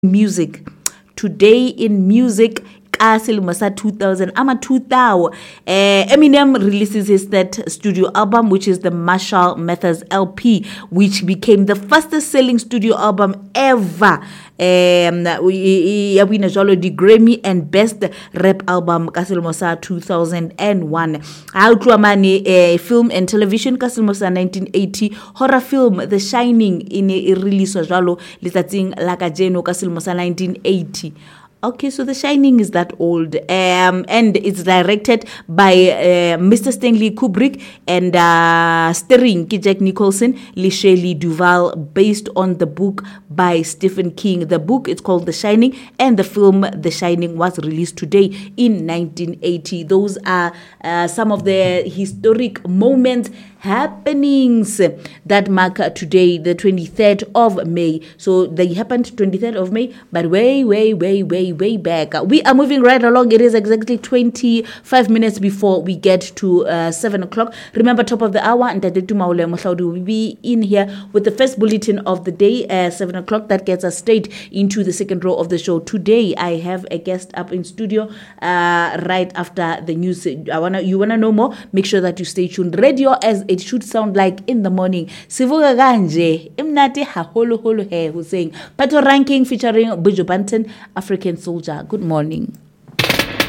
music. Today in music, selemo sa 2000 ama 2000 Eminem releases his third studio album, which is the Marshall Mathers LP, which became the fastest selling studio album ever. Ya wina jalo di Grammy and best rap album ka selemo sa 2001. Ha utlwa mane film and television ka selemo sa 1980, horror film The Shining e releaswa jalo letsatsing la kajeno ka selemo sa 1980. Okay, so The Shining is that old, and it's directed by Mr. Stanley Kubrick and starring Jack Nicholson, Shelley Duvall, based on the book by Stephen King. The book is called The Shining, and the film The Shining was released today in 1980. Those are some of the historic moments, happenings that mark today, the 23rd of May. So they happened 23rd of May, but way back. We are moving right along. It is exactly 25 minutes before we get to 7 o'clock. Remember, top of the hour, and will be in here with the first bulletin of the day, 7 o'clock. That gets us straight into the second row of the show. Today, I have a guest up in studio right after the news. You wanna know more? Make sure that you stay tuned. Radio as it should sound like in the morning. Sivuga Ganje, Imnati Haholo He, who's saying Pato Ranking featuring Buju Banton, African Soldier. Good morning.